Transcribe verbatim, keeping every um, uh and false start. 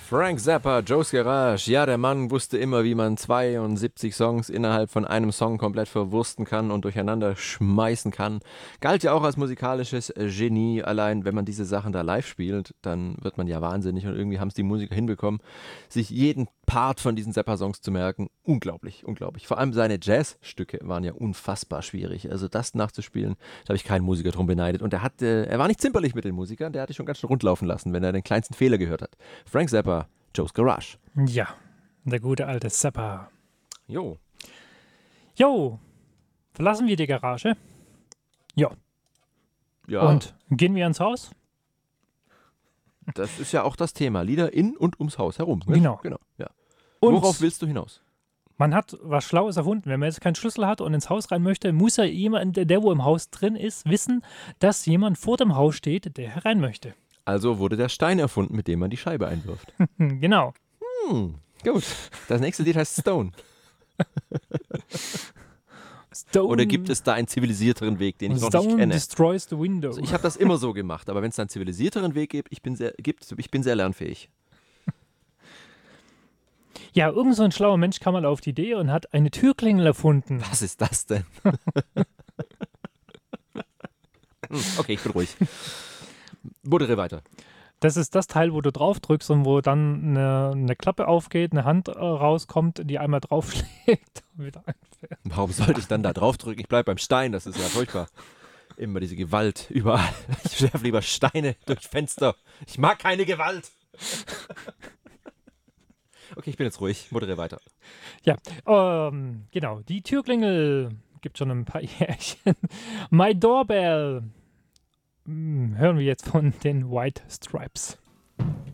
Frank Zappa, Joe's Garage. Ja, der Mann wusste immer, wie man zweiundsiebzig Songs innerhalb von einem Song komplett verwursten kann und durcheinander schmeißen kann. Galt ja auch als musikalisches Genie. Allein, wenn man diese Sachen da live spielt, dann wird man ja wahnsinnig. Und irgendwie haben es die Musiker hinbekommen, sich jeden Part von diesen Zappa-Songs zu merken. Unglaublich, unglaublich. Vor allem seine Jazzstücke waren ja unfassbar schwierig. Also das nachzuspielen, da habe ich keinen Musiker drum beneidet. Und er, hat, äh, er war nicht zimperlich mit den Musikern, der hat dich schon ganz schön rundlaufen lassen, wenn er den kleinsten Fehler gehört hat. Frank Zappa, Joe's Garage. Ja, der gute alte Zappa. Jo. Jo, verlassen wir die Garage. Jo. Ja. Und gehen wir ins Haus? Das ist ja auch das Thema. Lieder in und ums Haus herum. Ne? Genau. genau ja. Und worauf willst du hinaus? Man hat was Schlaues erfunden. Wenn man jetzt keinen Schlüssel hat und ins Haus rein möchte, muss ja jemand, der wo im Haus drin ist, wissen, dass jemand vor dem Haus steht, der herein möchte. Also wurde der Stein erfunden, mit dem man die Scheibe einwirft. Genau. Hm, gut. Das nächste Lied heißt Stone. Stone. Oder gibt es da einen zivilisierteren Weg, den ich noch Stone nicht kenne? destroys the window. Also ich habe das immer so gemacht, aber wenn es da einen zivilisierteren Weg gibt, ich bin sehr, gibt, ich bin sehr lernfähig. Ja, irgend so ein schlauer Mensch kam mal auf die Idee und hat eine Türklingel erfunden. Was ist das denn? Okay, ich bin ruhig. Moderiere weiter. Das ist das Teil, wo du drauf drückst und wo dann eine, eine Klappe aufgeht, eine Hand äh, rauskommt, die einmal draufschlägt und wieder einfährt. Warum sollte ich dann da drauf drücken? Ich bleibe beim Stein, das ist ja furchtbar. Immer diese Gewalt überall. Ich werfe lieber Steine durch Fenster. Ich mag keine Gewalt. Okay, ich bin jetzt ruhig. Moderiere weiter. Ja, ähm, genau. Die Türklingel gibt schon ein paar Jährchen. My Doorbell. Hm, hören wir jetzt von den White Stripes.